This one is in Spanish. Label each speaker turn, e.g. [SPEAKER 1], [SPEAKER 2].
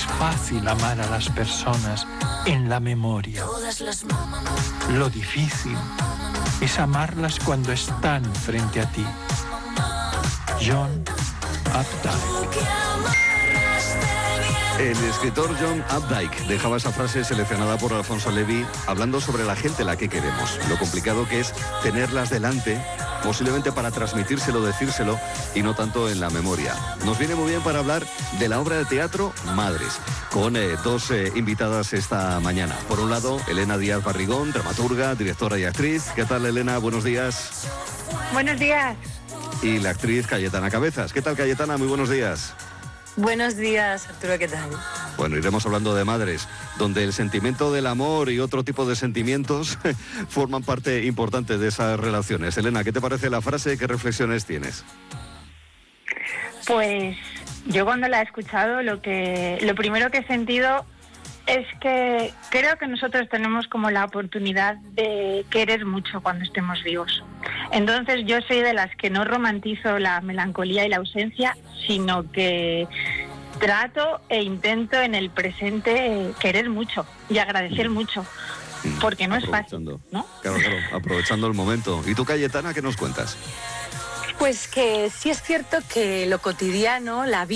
[SPEAKER 1] Es fácil amar a las personas en la memoria. Lo difícil es amarlas cuando están frente a ti. John Updike.
[SPEAKER 2] El escritor John Updike dejaba esa frase seleccionada por Alfonso Levi hablando sobre la gente a la que queremos, lo complicado que es tenerlas delante, posiblemente para transmitírselo, decírselo y no tanto en la memoria. Nos viene muy bien para hablar de la obra de teatro Madres, con dos invitadas esta mañana. Por un lado, Elena Díaz Barrigón, dramaturga, directora y actriz. ¿Qué tal, Elena? Buenos días.
[SPEAKER 3] Buenos días.
[SPEAKER 2] Y la actriz Cayetana Cabezas. ¿Qué tal, Cayetana? Muy buenos días.
[SPEAKER 4] Buenos días, Arturo, ¿qué tal?
[SPEAKER 2] Bueno, iremos hablando de Madres, donde el sentimiento del amor y otro tipo de sentimientos forman parte importante de esas relaciones. Elena, ¿qué te parece la frase? ¿Qué reflexiones tienes?
[SPEAKER 3] Pues yo cuando la he escuchado, lo primero que he sentido es que creo que nosotros tenemos como la oportunidad de querer mucho cuando estemos vivos. Entonces yo soy de las que no romantizo la melancolía y la ausencia, sino que trato e intento en el presente querer mucho y agradecer mucho, porque no es fácil, ¿no?
[SPEAKER 2] Claro, aprovechando el momento. ¿Y tú, Cayetana, qué nos cuentas?
[SPEAKER 4] Pues que sí es cierto que lo cotidiano, la vida,